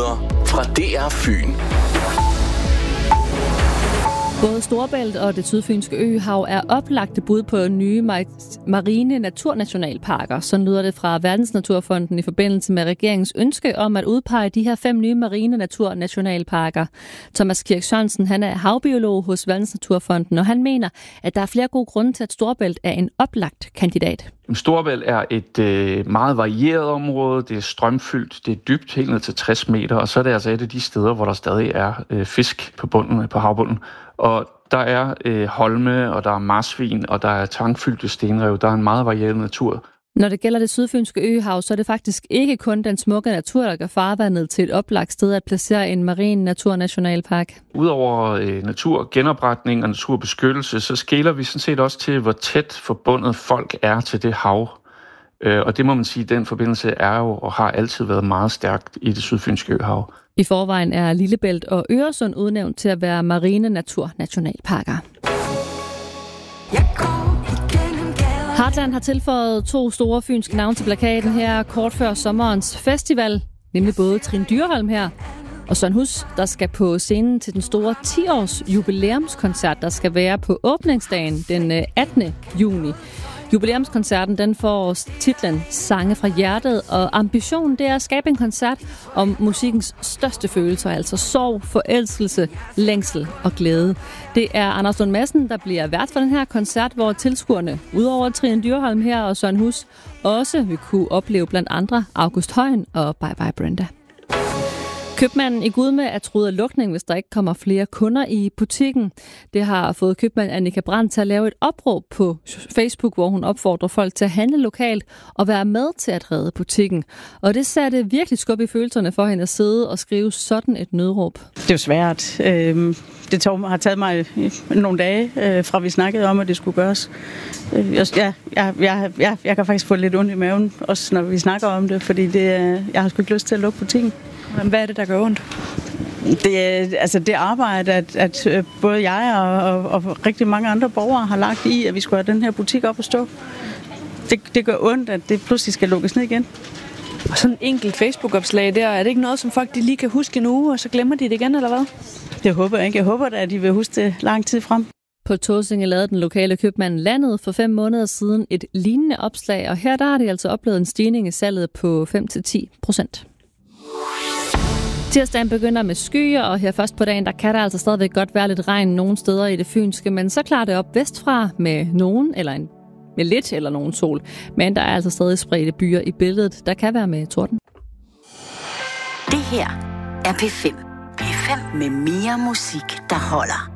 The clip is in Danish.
Nyheder fra DR Fyn. Både Storebælt og det sydfynske øhav er oplagte bud på nye marine naturnationalparker. Sådan lyder det fra Verdensnaturfonden i forbindelse med regeringens ønske om at udpege de her 5 nye marine naturnationalparker. Thomas Kirk Sørensen, han er havbiolog hos Verdensnaturfonden, og han mener, at der er flere gode grunde til, at Storebælt er en oplagt kandidat. Storebælt er et meget varieret område. Det er strømfyldt, det er dybt, helt ned til 60 meter, og så er det altså et af de steder, hvor der stadig er fisk på bunden, på havbunden. Og der er holme, og der er marsvin, og der er tangfyldte stenrev. Der er en meget varieret natur. Når det gælder det sydfynske øhav, så er det faktisk ikke kun den smukke natur, der gør farvandet til et oplagt sted at placere en marin naturnationalpark. Udover naturgenopretning og naturbeskyttelse, så skeler vi sådan set også til, hvor tæt forbundet folk er til det hav. Og det må man sige, den forbindelse er jo og har altid været meget stærkt i det sydfynske øhav. I forvejen er Lillebælt og Øresund udnævnt til at være marine naturnationalparker. Heartland har tilføjet 2 store fynske navne til plakaten her kort før sommerens festival, nemlig både Trine Dyrholm her og Søren Hus, der skal på scenen til den store 10-års jubilæumskoncert, der skal være på åbningsdagen den 18. juni. Jubilæumskoncerten den får titlen Sange fra hjertet, og ambitionen det er at skabe en koncert om musikkens største følelser, altså sorg, forelskelse, længsel og glæde. Det er Anders Lund Madsen, der bliver vært for den her koncert, hvor tilskuerne, udover Trine Dyrholm her og Søren Hus, også vil kunne opleve blandt andre August Højen og Bye Bye Brenda. Købmanden i Gudme er truet af lukning, hvis der ikke kommer flere kunder i butikken. Det har fået købmand Annika Brandt til at lave et opråb på Facebook, hvor hun opfordrer folk til at handle lokalt og være med til at redde butikken. Og det satte virkelig skub i følelserne for hende at sidde og skrive sådan et nødråb. Det er jo svært. Det har taget mig nogle dage, fra vi snakkede om, at det skulle gøres. Jeg kan faktisk få lidt ondt i maven, også når vi snakker om det, fordi jeg har sgu ikke lyst til at lukke butikken. Hvad er det, der gør ondt? Det arbejde, at både jeg og rigtig mange andre borgere har lagt i, at vi skulle have den her butik op at stå. Det gør ondt, at det pludselig skal lukkes ned igen. Og sådan en enkelt Facebook-opslag der, er det ikke noget, som folk de lige kan huske en uge, og så glemmer de det igen, eller hvad? Det håber jeg ikke. Jeg håber da, at de vil huske det lang tid frem. På Tåsinge lavede den lokale købmand Landet for 5 måneder siden et lignende opslag, og her der har de altså oplevet en stigning i salget på 5-10%. Tirsdagen begynder med skyer, og her først på dagen, der kan der altså stadigvæk godt være lidt regn nogle steder i det fynske, men så klarer det op vestfra med med lidt eller nogen sol. Men der er altså stadig spredte byer i billedet, der kan være med torden. Det her er P5. P5 med mere musik, der holder.